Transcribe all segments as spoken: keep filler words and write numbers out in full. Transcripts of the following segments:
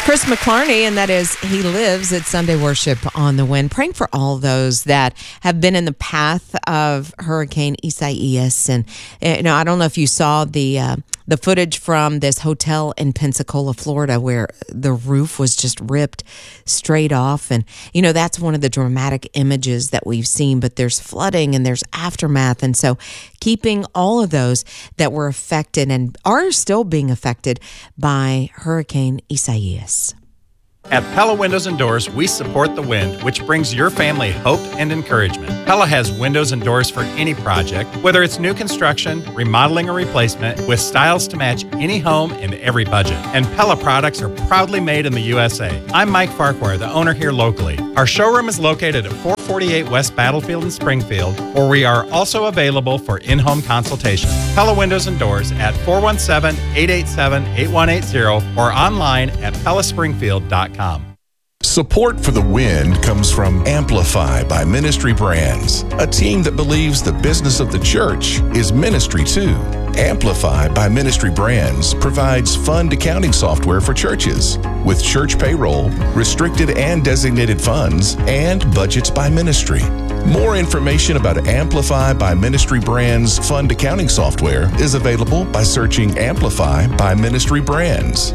Chris McClarney, and that is He Lives at Sunday Worship on the Wind, praying for all those that have been in the path of Hurricane Isaias. And, you know, I don't know if you saw the uh, the footage from this hotel in Pensacola, Florida, where the roof was just ripped straight off. And, you know, that's one of the dramatic images that we've seen, but there's flooding and there's aftermath. And so keeping all of those that were affected and are still being affected by Hurricane Isaias. At Pella Windows and Doors, we support the wind, which brings your family hope and encouragement. Pella has windows and doors for any project, whether it's new construction, remodeling, or replacement, with styles to match any home and every budget. And Pella products are proudly made in the U S A. I'm Mike Farquhar, the owner here locally. Our showroom is located at four forty-eight West Battlefield in Springfield, where we are also available for in-home consultation. Pella Windows and Doors at four one seven, eight eight seven, eight one eight zero or online at pella springfield dot com. Support for the Wind comes from Amplify by Ministry Brands, a team that believes the business of the church is ministry too. Amplify by Ministry Brands provides fund accounting software for churches with church payroll, restricted and designated funds, and budgets by ministry. More information about Amplify by Ministry Brands fund accounting software is available by searching Amplify by Ministry Brands.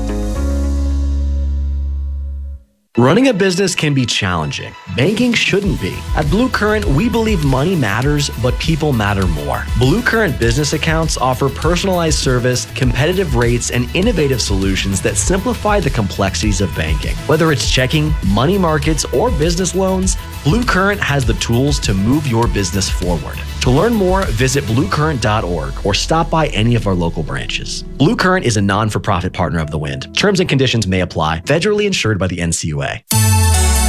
Running a business can be challenging. Banking shouldn't be. At Blue Current, we believe money matters, but people matter more. Blue Current business accounts offer personalized service, competitive rates, and innovative solutions that simplify the complexities of banking. Whether it's checking, money markets, or business loans, Blue Current has the tools to move your business forward. To learn more, visit blue current dot org or stop by any of our local branches. Blue Current is a non-for-profit partner of the Wind. Terms and conditions may apply. Federally insured by the N C U A.